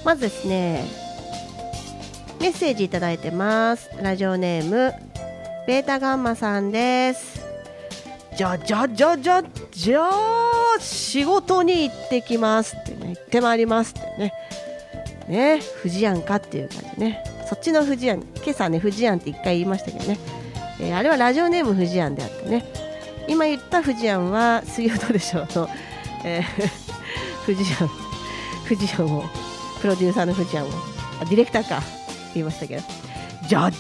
まずですね、メッセージいただいてます。ラジオネームベータガンマさんです。じゃ仕事に行ってきますってね、行ってまいりますってね、富士庵かっていう感じね。そっちの富士庵、今朝ね富士庵って一回言いましたけどね、あれはラジオネーム富士庵であってね、今言った富士庵は水曜どうでしょうの、富士庵をプロデューサーの富士庵をディレクターか言いましたけど、じゃ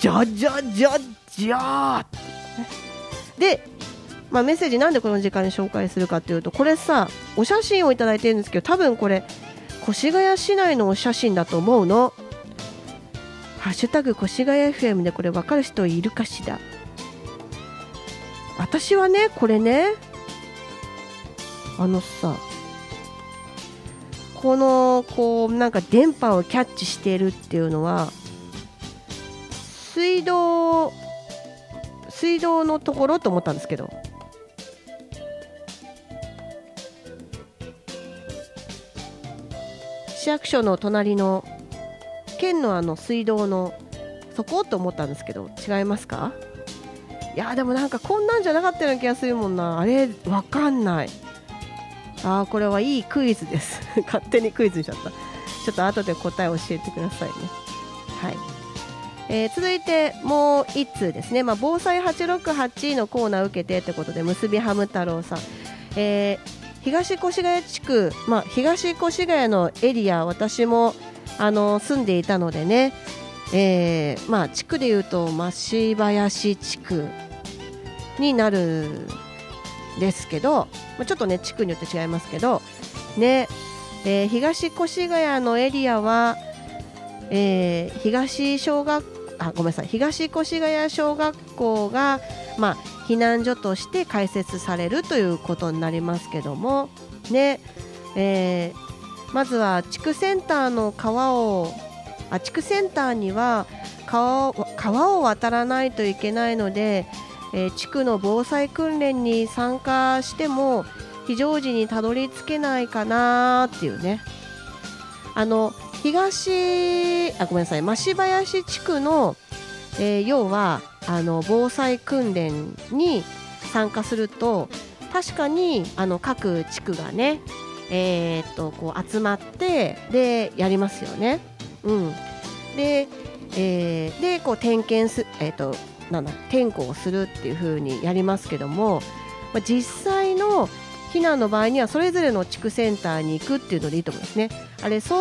ーで、メッセージなんでこの時間に紹介するかというと、これさお写真をいただいてるんですけど、多分これ越谷市内のお写真だと思うの。ハッシュタグ越谷 FM でこれ分かる人いるかしら。私はねこれね、このなんか電波をキャッチしているっていうのは水道のところと思ったんですけど、市役所の隣の県の水道のそこと思ったんですけど、違いますか？いやでもなんかこんなんじゃなかったような気がするもんな。あれわかんない。これはいいクイズです勝手にクイズにしちゃった。ちょっと後で答え教えてくださいね。はい、続いてもう1通ですね。防災868のコーナー受けてということで、結びハム太郎さん、東越谷地区、東越谷のエリア、私も住んでいたのでね、地区でいうと増林地区になるんですけど、ちょっとね地区によって違いますけどね、東越谷のエリアは、東越谷小学校が、避難所として開設されるということになりますけどもね、まずは地区センターには川を渡らないといけないので、地区の防災訓練に参加しても非常時にたどり着けないかなっていうね、増林地区の、要は防災訓練に参加すると確かに各地区がね、こう集まってでやりますよね。でこう点呼をするっていう風にやりますけども、実際の避難の場合にはそれぞれの地区センターに行くっていうのでいいと思うんですね。あれ